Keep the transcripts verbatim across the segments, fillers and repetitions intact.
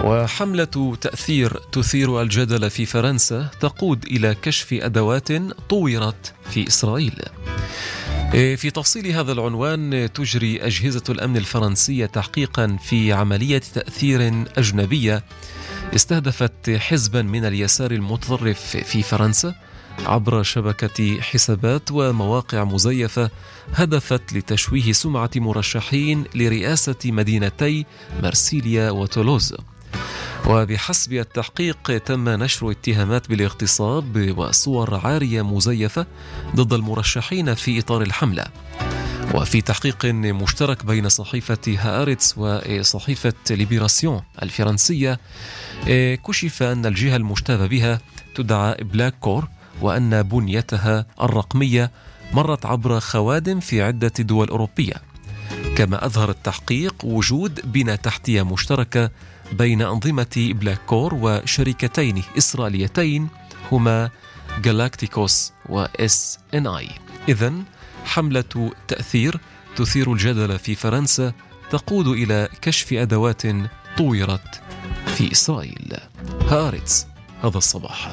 وحملة تأثير تثير الجدل في فرنسا تقود إلى كشف أدوات طورت في إسرائيل. في تفصيل هذا العنوان، تجري أجهزة الأمن الفرنسية تحقيقا في عملية تأثير أجنبية استهدفت حزبا من اليسار المتطرف في فرنسا عبر شبكة حسابات ومواقع مزيفة هدفت لتشويه سمعة مرشحين لرئاسة مدينتي مرسيليا وتولوز. وبحسب التحقيق تم نشر اتهامات بالاغتصاب وصور عارية مزيفة ضد المرشحين في إطار الحملة. وفي تحقيق مشترك بين صحيفة هآرتس وصحيفة ليبراسيون الفرنسية، كشف أن الجهة المشتبه بها تدعى بلاك كور، وأن بنيتها الرقمية مرت عبر خوادم في عدة دول أوروبية. كما أظهر التحقيق وجود بنى تحتية مشتركة بين أنظمة بلاك كور وشركتين إسرائيليتين هما جالاكتيكوس و إس إن آي. إذن حملة تأثير تثير الجدل في فرنسا تقود إلى كشف أدوات طورت في إسرائيل. هآرتس هذا الصباح.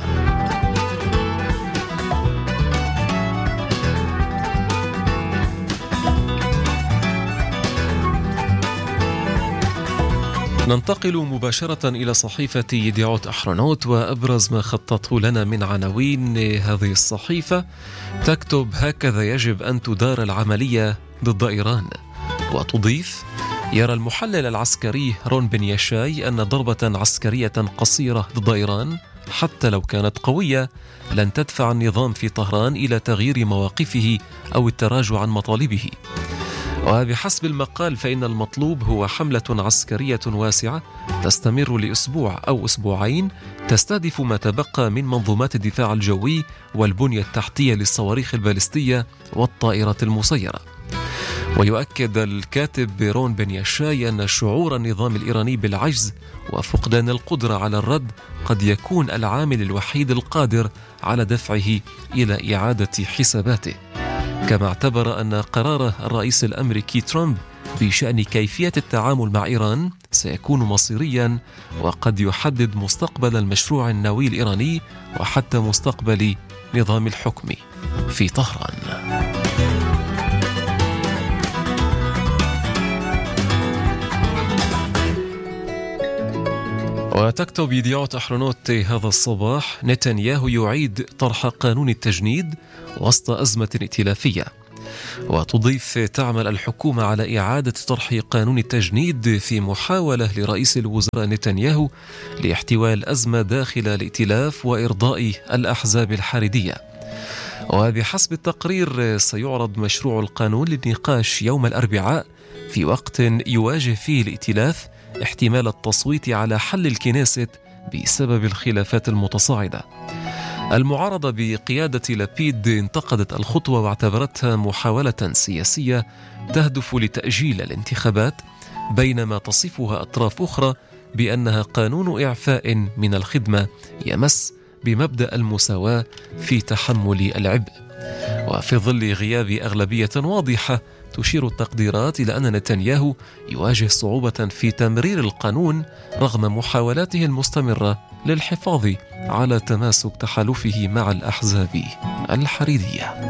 ننتقل مباشرة إلى صحيفة يديعوت أحرنوت، وأبرز ما خطته لنا من عناوين هذه الصحيفة تكتب: هكذا يجب أن تدار العملية ضد إيران. وتضيف: يرى المحلل العسكري رون بن يشاي أن ضربة عسكرية قصيرة ضد إيران حتى لو كانت قوية لن تدفع النظام في طهران إلى تغيير مواقفه أو التراجع عن مطالبه. وبحسب المقال فإن المطلوب هو حملة عسكرية واسعة تستمر لأسبوع أو أسبوعين تستهدف ما تبقى من منظومات الدفاع الجوي والبنية التحتية للصواريخ البالستية والطائرات المسيرة. ويؤكد الكاتب رون بن يشاي أن شعور النظام الإيراني بالعجز وفقدان القدرة على الرد قد يكون العامل الوحيد القادر على دفعه إلى إعادة حساباته. كما اعتبر أن قرار الرئيس الأمريكي ترامب بشأن كيفية التعامل مع إيران سيكون مصيريا وقد يحدد مستقبل المشروع النووي الإيراني وحتى مستقبل نظام الحكم في طهران. وتكتب يديعوت أحرنوت هذا الصباح: نتنياهو يعيد طرح قانون التجنيد وسط أزمة ائتلافية. وتضيف: تعمل الحكومة على إعادة طرح قانون التجنيد في محاولة لرئيس الوزراء نتنياهو لاحتواء الأزمة داخل الائتلاف وإرضاء الأحزاب الحريدية. وبحسب التقرير سيعرض مشروع القانون للنقاش يوم الأربعاء في وقت يواجه فيه الائتلاف احتمال التصويت على حل الكنيست بسبب الخلافات المتصاعدة. المعارضة بقيادة لابيد انتقدت الخطوة واعتبرتها محاولة سياسية تهدف لتأجيل الانتخابات، بينما تصفها أطراف أخرى بأنها قانون إعفاء من الخدمة يمس بمبدأ المساواة في تحمل العبء. وفي ظل غياب أغلبية واضحة تشير التقديرات إلى أن نتنياهو يواجه صعوبة في تمرير القانون رغم محاولاته المستمرة للحفاظ على تماسك تحالفه مع الأحزاب الحريدية.